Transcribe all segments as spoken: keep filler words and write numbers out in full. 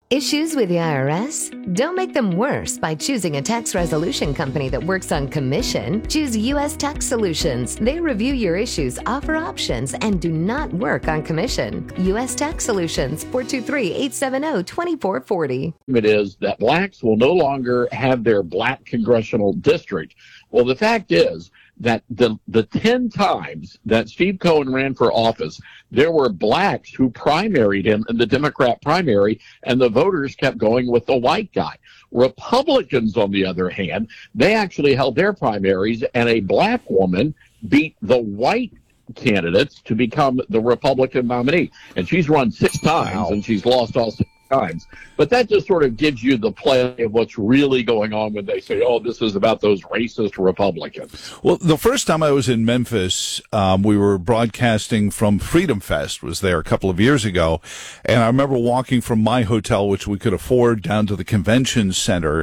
Issues with the I R S? Don't make them worse by choosing a tax resolution company that works on commission. Choose U S Tax Solutions. They review your issues, offer options, and do not work on commission. U S Tax Solutions, four two three, eight seven zero, two four four zero. It is that blacks will no longer have their black congressional district. Well, the fact is that the the ten times that Steve Cohen ran for office, there were blacks who primaried him in the Democrat primary, and the voters kept going with the white guy. Republicans, on the other hand, they actually held their primaries, and a black woman beat the white candidates to become the Republican nominee. And she's run six times, wow. and she's lost all six times. But that just sort of gives you the play of what's really going on when they say, oh, this is about those racist Republicans. Well, the first time I was in Memphis, um, we were broadcasting from Freedom Fest, was there a couple of years ago, and I remember walking from my hotel, which we could afford, down to the convention center,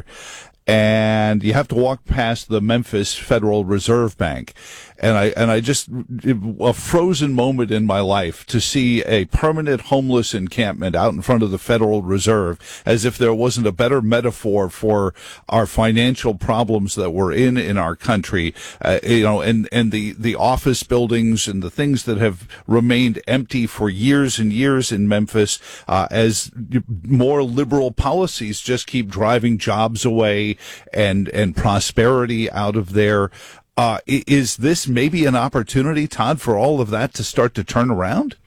and you have to walk past the Memphis Federal Reserve Bank. And I, and I just, a frozen moment in my life to see a permanent homeless encampment out in front of the Federal Reserve, as if there wasn't a better metaphor for our financial problems that we're in in our country. Uh, you know, and, and the, the office buildings and the things that have remained empty for years and years in Memphis, uh, as more liberal policies just keep driving jobs away and, and prosperity out of there. Uh, is this maybe an opportunity, Todd, for all of that to start to turn around?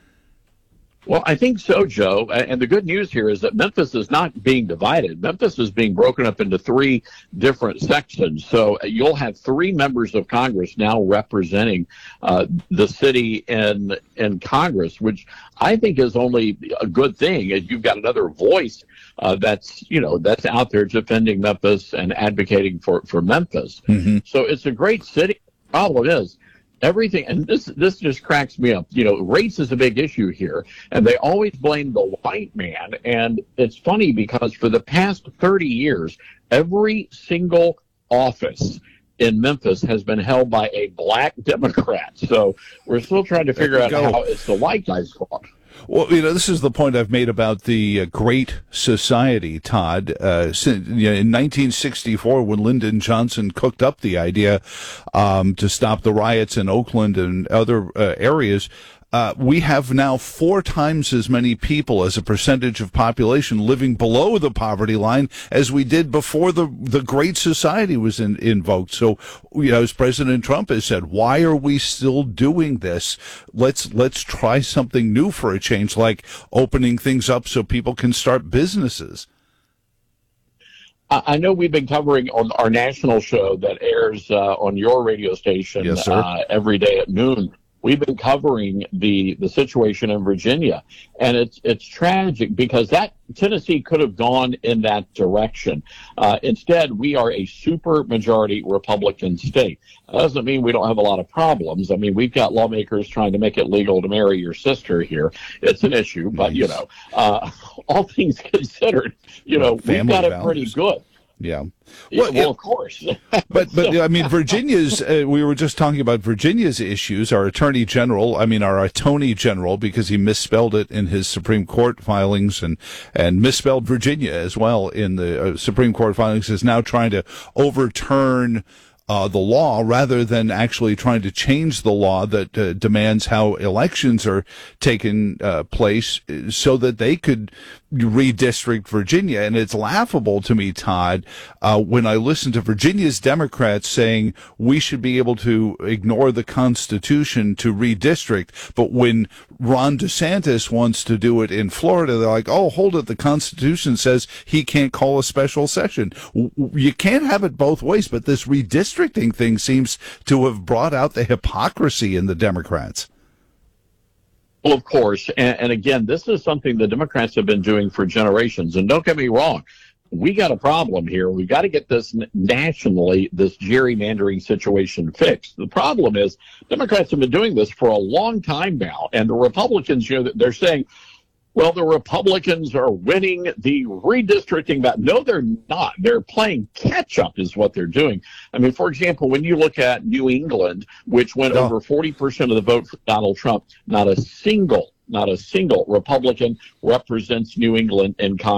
Well, I think so, Joe. And the good news here is that Memphis is not being divided. Memphis is being broken up into three different sections. So you'll have three members of Congress now representing uh, the city in in Congress, which I think is only a good thing. You've got another voice uh, that's, you know, that's out there defending Memphis and advocating for, for Memphis. Mm-hmm. So it's a great city. The problem is, everything, and this this just cracks me up. You know, race is a big issue here, and they always blame the white man. And it's funny because for the past thirty years, every single office in Memphis has been held by a black Democrat. So we're still trying to figure out how it's the white guy's fault. Well, you know, this is the point I've made about the uh, Great Society, Todd. Uh, since, you know, in nineteen sixty-four, when Lyndon Johnson cooked up the idea um, to stop the riots in Oakland and other uh, areas, uh, we have now four times as many people as a percentage of population living below the poverty line as we did before the the Great Society was in, invoked. So, you know, as President Trump has said, why are we still doing this? Let's let's try something new for a change, like opening things up so people can start businesses. I know we've been covering on our national show that airs uh, on your radio station yes, sir. Uh, every day at noon. We've been covering the, the situation in Virginia, and it's it's tragic because that Tennessee could have gone in that direction. Uh, instead, we are a super majority Republican state. That doesn't mean we don't have a lot of problems. I mean, we've got lawmakers trying to make it legal to marry your sister here. It's an issue, but, nice. you know, uh, all things considered, you know, we've got it pretty good. Yeah. Well, well, of course. but, but I mean, Virginia's, uh, we were just talking about Virginia's issues. Our attorney general, I mean, our attorney general, because he misspelled it in his Supreme Court filings and, and misspelled Virginia as well in the uh, Supreme Court filings, is now trying to overturn Uh, the law rather than actually trying to change the law that uh, demands how elections are taken uh, place so that they could redistrict Virginia. And it's laughable to me, Todd, uh, when I listen to Virginia's Democrats saying we should be able to ignore the Constitution to redistrict. But when Ron DeSantis wants to do it in Florida, they're like, oh, hold it. The Constitution says he can't call a special session. You can't have it both ways, but this redistricting thing seems to have brought out the hypocrisy in the Democrats. Well, of course. And, and again, this is something the Democrats have been doing for generations. And don't get me wrong, we got a problem here. We got to get this nationally, this gerrymandering situation fixed. The problem is Democrats have been doing this for a long time now. And the Republicans, you know, they're saying, well, the Republicans are winning the redistricting battle. No, they're not. They're playing catch up is what they're doing. I mean, for example, when you look at New England, which went oh. over forty percent of the vote for Donald Trump, not a single, not a single Republican represents New England in Congress.